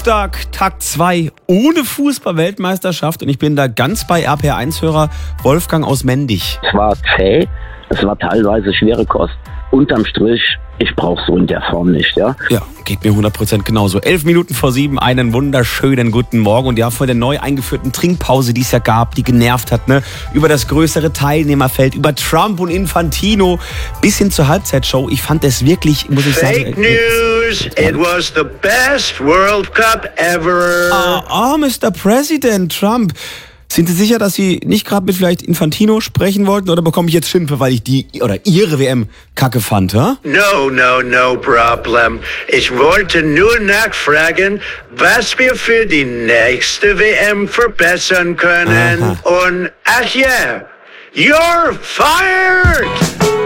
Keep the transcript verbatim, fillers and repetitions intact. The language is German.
Dienstag, Tag zwei, ohne Fußball-Weltmeisterschaft. Und ich bin da ganz bei R P R eins-Hörer Wolfgang aus Mendig. Es war zäh, es war teilweise schwere Kost. Unterm Strich, ich brauche so in der Form nicht, ja? Ja, geht mir hundert Prozent genauso. Elf Minuten vor sieben, einen wunderschönen guten Morgen. Und ja, vor der neu eingeführten Trinkpause, die es ja gab, die genervt hat, ne? Über das größere Teilnehmerfeld, über Trump und Infantino, bis hin zur Halbzeitshow. Ich fand das wirklich, muss ich sagen... Fake News! It was the best World Cup ever! Ah, ah, Mister President Trump. Sind Sie sicher, dass Sie nicht gerade mit vielleicht Infantino sprechen wollten, oder bekomme ich jetzt Schimpfe, weil ich die oder Ihre W M kacke fand, ha? No, no, no problem. Ich wollte nur nachfragen, was wir für die nächste W M verbessern können. Aha. Und ach ja, you're fired!